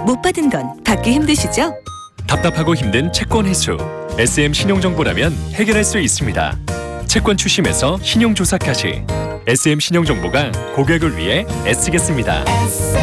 못 받은 건 받기 힘드시죠? 답답하고 힘든 채권 회수. SM 신용정보라면 해결할 수 있습니다. 채권 추심에서 신용조사까지 SM 신용정보가 고객을 위해 애쓰겠습니다.